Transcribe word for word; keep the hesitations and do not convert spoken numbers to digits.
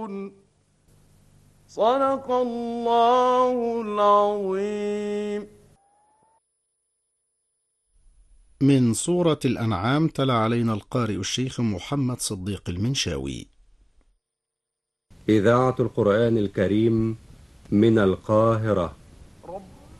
صدق الله العظيم. من سورة الأنعام تلا علينا القارئ الشيخ محمد صديق المنشاوي. إذاعة القرآن الكريم من القاهرة.